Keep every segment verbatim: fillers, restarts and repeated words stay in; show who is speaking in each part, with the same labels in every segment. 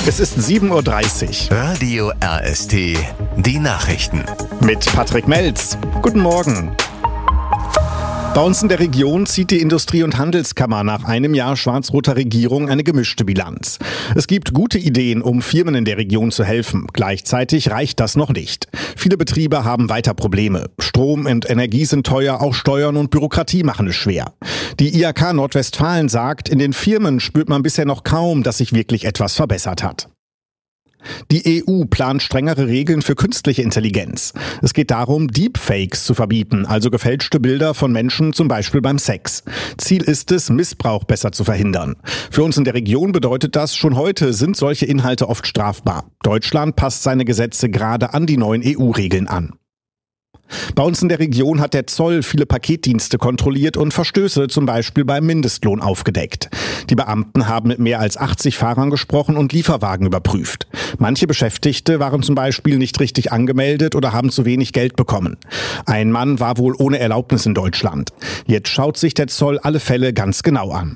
Speaker 1: Es ist sieben Uhr dreißig.
Speaker 2: Radio R S T, die Nachrichten.
Speaker 1: Mit Patrick Melz. Guten Morgen. Bei uns in der Region zieht die Industrie- und Handelskammer nach einem Jahr schwarz-roter Regierung eine gemischte Bilanz. Es gibt gute Ideen, um Firmen in der Region zu helfen. Gleichzeitig reicht das noch nicht. Viele Betriebe haben weiter Probleme. Strom und Energie sind teuer, auch Steuern und Bürokratie machen es schwer. Die I H K Nordwestfalen sagt, in den Firmen spürt man bisher noch kaum, dass sich wirklich etwas verbessert hat. Die E U plant strengere Regeln für künstliche Intelligenz. Es geht darum, Deepfakes zu verbieten, also gefälschte Bilder von Menschen, zum Beispiel beim Sex. Ziel ist es, Missbrauch besser zu verhindern. Für uns in der Region bedeutet das, schon heute sind solche Inhalte oft strafbar. Deutschland passt seine Gesetze gerade an die neuen E U-Regeln an. Bei uns in der Region hat der Zoll viele Paketdienste kontrolliert und Verstöße zum Beispiel beim Mindestlohn aufgedeckt. Die Beamten haben mit mehr als achtzig Fahrern gesprochen und Lieferwagen überprüft. Manche Beschäftigte waren zum Beispiel nicht richtig angemeldet oder haben zu wenig Geld bekommen. Ein Mann war wohl ohne Erlaubnis in Deutschland. Jetzt schaut sich der Zoll alle Fälle ganz genau an.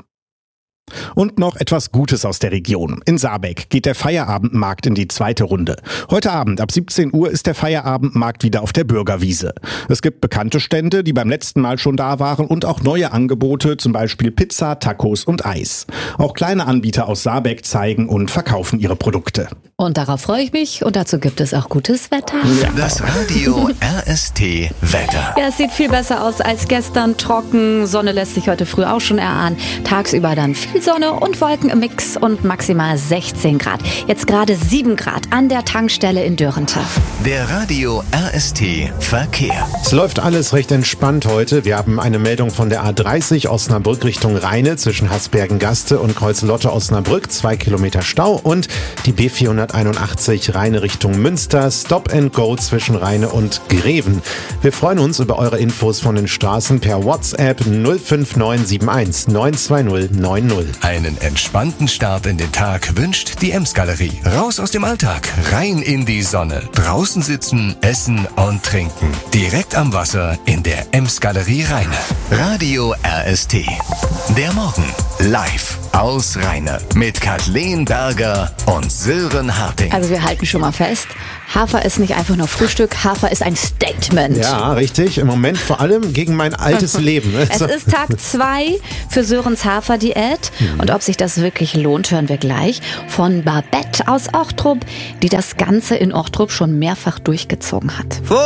Speaker 1: Und noch etwas Gutes aus der Region. In Saarbeck geht der Feierabendmarkt in die zweite Runde. Heute Abend ab siebzehn Uhr ist der Feierabendmarkt wieder auf der Bürgerwiese. Es gibt bekannte Stände, die beim letzten Mal schon da waren, und auch neue Angebote, zum Beispiel Pizza, Tacos und Eis. Auch kleine Anbieter aus Saarbeck zeigen und verkaufen ihre Produkte.
Speaker 3: Und darauf freue ich mich, und dazu gibt es auch gutes Wetter.
Speaker 2: Ja. Das Radio R S T Wetter.
Speaker 3: Ja, es sieht viel besser aus als gestern. Trocken, Sonne lässt sich heute früh auch schon erahnen. Tagsüber dann viel Sonne und Wolken im Mix und maximal sechzehn Grad. Jetzt gerade sieben Grad an der Tankstelle in Dörrente.
Speaker 2: Der Radio R S T Verkehr.
Speaker 4: Es läuft alles recht entspannt heute. Wir haben eine Meldung von der A dreißig Osnabrück Richtung Rheine zwischen Hasbergen-Gaste und Kreuz-Lotte Osnabrück. Zwei Kilometer Stau, und die B vierhunderteinundachtzig Rheine Richtung Münster. Stop and Go zwischen Rheine und Greven. Wir freuen uns über eure Infos von den Straßen per WhatsApp null fünf neun sieben eins neun zwei null neun null.
Speaker 2: Einen entspannten Start in den Tag wünscht die Ems-Galerie. Raus aus dem Alltag, rein in die Sonne. Draußen sitzen, essen und trinken. Direkt am Wasser in der Ems-Galerie Rheine. Radio R S T. Der Morgen live aus Rheine mit Kathleen Berger und Sören Harting.
Speaker 3: Also wir halten schon mal fest, Hafer ist nicht einfach nur Frühstück, Hafer ist ein Statement.
Speaker 4: Ja, richtig. Im Moment vor allem gegen mein altes Leben.
Speaker 3: Es ist Tag zwei für Sörens Haferdiät. Hm. Und ob sich das wirklich lohnt, hören wir gleich von Babette aus Ochtrup, die das Ganze in Ochtrup schon mehrfach durchgezogen hat.